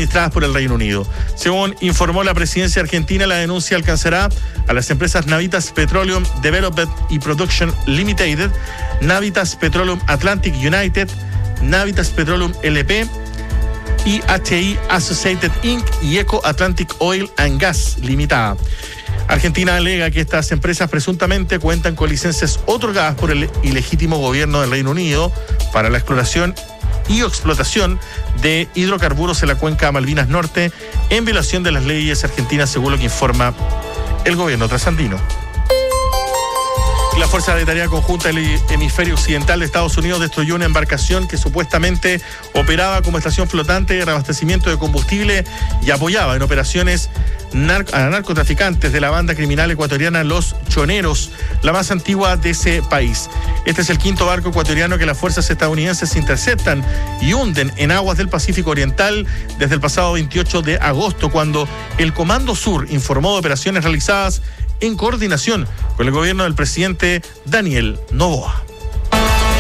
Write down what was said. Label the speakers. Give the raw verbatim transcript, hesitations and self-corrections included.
Speaker 1: suministradas por el Reino Unido. Según informó la presidencia argentina, la denuncia alcanzará a las empresas Navitas Petroleum Development y Production Limited, Navitas Petroleum Atlantic United, Navitas Petroleum L P, I H I Associated Incorporated y Eco Atlantic Oil and Gas Limitada. Argentina alega que estas empresas presuntamente cuentan con licencias otorgadas por el ilegítimo gobierno del Reino Unido para la exploración y explotación de hidrocarburos en la cuenca Malvinas Norte, en violación de las leyes argentinas, según lo que informa el gobierno trasandino. La Fuerza de Tarea Conjunta del Hemisferio Occidental de Estados Unidos destruyó una embarcación que supuestamente operaba como estación flotante de reabastecimiento de combustible y apoyaba en operaciones nar- a narcotraficantes de la banda criminal ecuatoriana Los Choneros, la más antigua de ese país. Este es el quinto barco ecuatoriano que las fuerzas estadounidenses interceptan y hunden en aguas del Pacífico Oriental desde el pasado veintiocho de agosto, cuando el Comando Sur informó de operaciones realizadas en coordinación con el gobierno del presidente Daniel Noboa.